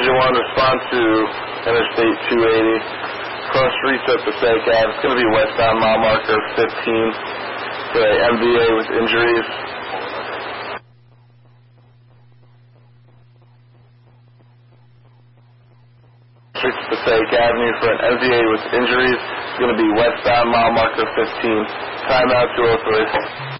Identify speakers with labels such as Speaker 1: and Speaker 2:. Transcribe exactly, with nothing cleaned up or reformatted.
Speaker 1: Engine one, respond to Interstate two eighty. Cross streets at Passaic Ave. It's going to be westbound mile marker fifteen. For a M V A with injuries. Streets at Passaic Avenue for an M V A with injuries. It's going to be westbound mile marker fifteen. Timeout two oh three.